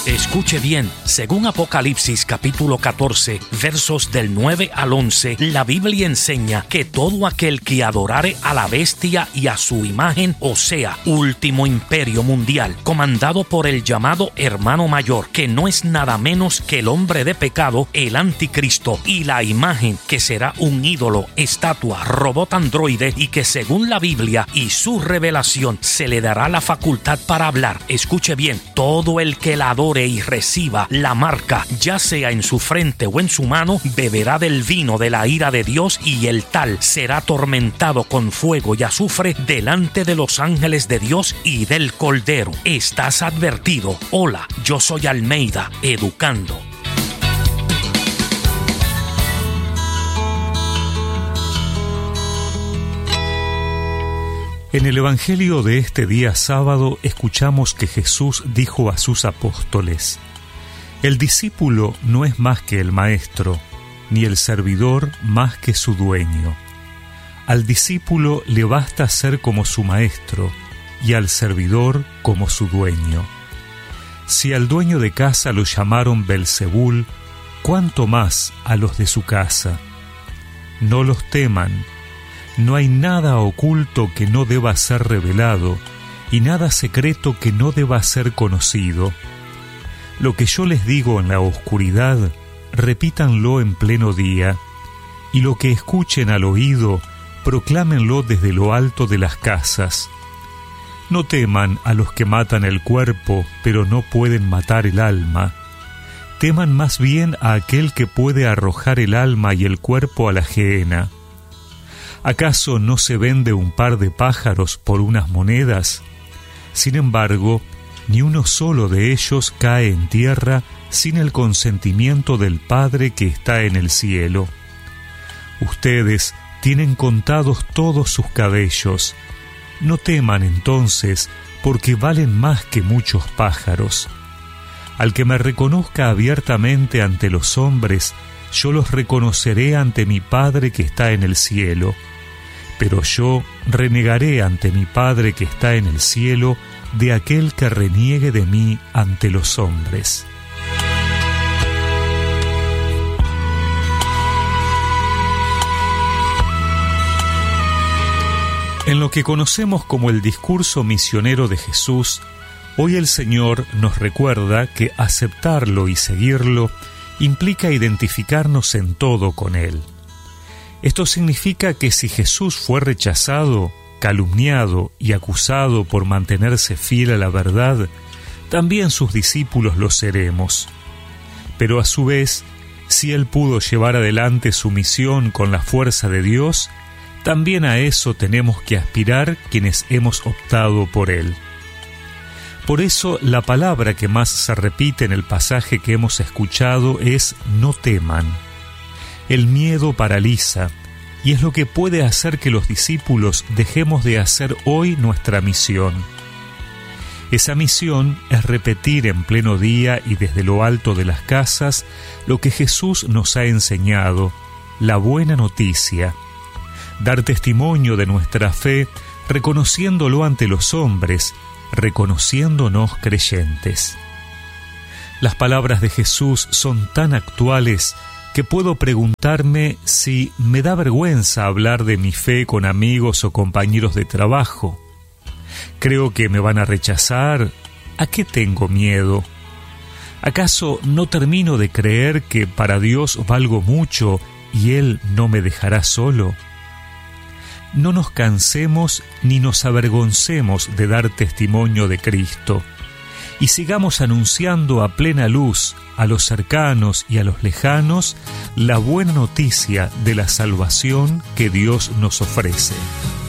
Escuche bien, según Apocalipsis capítulo 14, versos del 9 al 11, la Biblia enseña que todo aquel que adorare a la bestia y a su imagen, o sea, último imperio mundial, comandado por el llamado hermano mayor, que no es nada menos que el hombre de pecado, el anticristo, y la imagen que será un ídolo, estatua, robot androide, y que según la Biblia y su revelación se le dará la facultad para hablar. Escuche bien, todo el que la adore y reciba la marca, ya sea en su frente o en su mano, beberá del vino de la ira de Dios, y el tal será atormentado con fuego y azufre delante de los ángeles de Dios y del Cordero. Estás advertido. Hola, yo soy Almeida, educando. En el Evangelio de este día sábado escuchamos que Jesús dijo a sus apóstoles: el discípulo no es más que el maestro, ni el servidor más que su dueño. Al discípulo le basta ser como su maestro, y al servidor como su dueño. Si al dueño de casa lo llamaron Belzebul, ¿cuánto más a los de su casa? No los teman. No hay nada oculto que no deba ser revelado, y nada secreto que no deba ser conocido. Lo que yo les digo en la oscuridad, repítanlo en pleno día, y lo que escuchen al oído, proclámenlo desde lo alto de las casas. No teman a los que matan el cuerpo, pero no pueden matar el alma. Teman más bien a aquel que puede arrojar el alma y el cuerpo a la gehenna. ¿Acaso no se vende un par de pájaros por unas monedas? Sin embargo, ni uno solo de ellos cae en tierra sin el consentimiento del Padre que está en el cielo. Ustedes tienen contados todos sus cabellos. No teman entonces, porque valen más que muchos pájaros. Al que me reconozca abiertamente ante los hombres, yo los reconoceré ante mi Padre que está en el cielo. Pero yo renegaré ante mi Padre que está en el cielo de aquel que reniegue de mí ante los hombres. En lo que conocemos como el discurso misionero de Jesús, hoy el Señor nos recuerda que aceptarlo y seguirlo implica identificarnos en todo con Él. Esto significa que si Jesús fue rechazado, calumniado y acusado por mantenerse fiel a la verdad, también sus discípulos lo seremos. Pero a su vez, si Él pudo llevar adelante su misión con la fuerza de Dios, también a eso tenemos que aspirar quienes hemos optado por Él. Por eso, la palabra que más se repite en el pasaje que hemos escuchado es no teman. El miedo paraliza, y es lo que puede hacer que los discípulos dejemos de hacer hoy nuestra misión. Esa misión es repetir en pleno día y desde lo alto de las casas lo que Jesús nos ha enseñado, la buena noticia. Dar testimonio de nuestra fe, reconociéndolo ante los hombres, reconociéndonos creyentes. Las palabras de Jesús son tan actuales que puedo preguntarme si me da vergüenza hablar de mi fe con amigos o compañeros de trabajo. ¿Creo que me van a rechazar? ¿A qué tengo miedo? ¿Acaso no termino de creer que para Dios valgo mucho y Él no me dejará solo? No nos cansemos ni nos avergoncemos de dar testimonio de Cristo, y sigamos anunciando a plena luz a los cercanos y a los lejanos la buena noticia de la salvación que Dios nos ofrece.